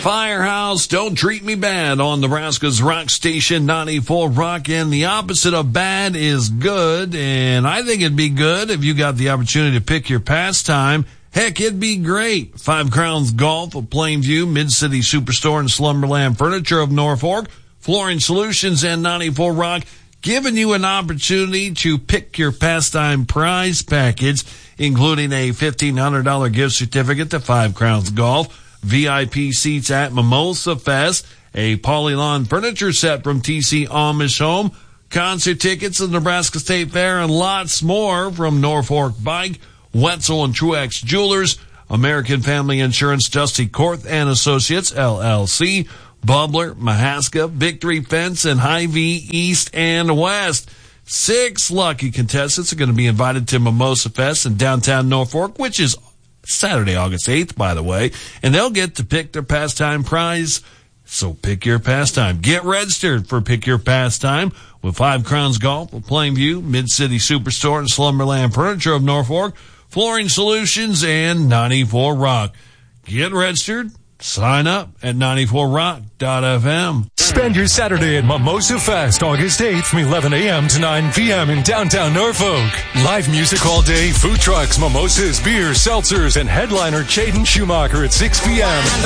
Firehouse, Don't Treat Me Bad on Nebraska's Rock Station 94 Rock. And the opposite of bad is good. And I think it'd be good if you got the opportunity to pick your pastime. Heck, it'd be great. Five Crowns Golf of Plainview, Mid-City Superstore and Slumberland Furniture of Norfolk, Flooring Solutions and 94 Rock, giving you an opportunity to pick your pastime prize package, including a $1,500 gift certificate to Five Crowns Golf, VIP seats at Mimosa Fest, a Polylon furniture set from TC Amish Home, concert tickets to the Nebraska State Fair, and lots more from Norfolk Bike, Wetzel and Truex Jewelers, American Family Insurance, Dusty Korth and Associates, LLC, Bubbler, Mahaska, Victory Fence, and Hy-Vee East and West. 6 lucky contestants are going to be invited to Mimosa Fest in downtown Norfolk, which is Saturday, August 8th, by the way, and they'll get to pick their pastime prize. So pick your pastime. Get registered for Pick Your Pastime with Five Crowns Golf of Plainview, Mid-City Superstore and Slumberland Furniture of Norfolk, Flooring Solutions, and 94 Rock. Get registered. Sign up at 94rock.fm. Spend your Saturday at Mimosa Fest, August 8th from 11 a.m. to 9 p.m. in downtown Norfolk. Live music all day, food trucks, mimosas, beers, seltzers, and headliner Jaden Schumacher at 6 p.m.